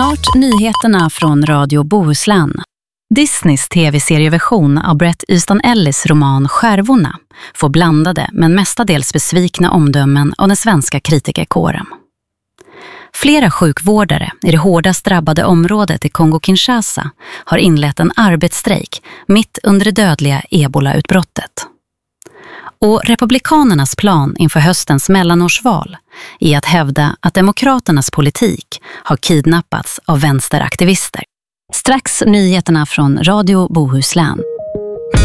Snart nyheterna från Radio Bohuslän. Disneys tv-serieversion av Bret Easton Ellis roman Skärvorna får blandade men mestadels besvikna omdömen av den svenska kritikerkåren. Flera sjukvårdare i det hårdast drabbade området i Kongo-Kinshasa har inlett en arbetsstrejk mitt under det dödliga Ebola-utbrottet. Och republikanernas plan inför höstens mellanårsval är att hävda att demokraternas politik har kidnappats av vänsteraktivister. Strax nyheterna från Radio Bohuslän.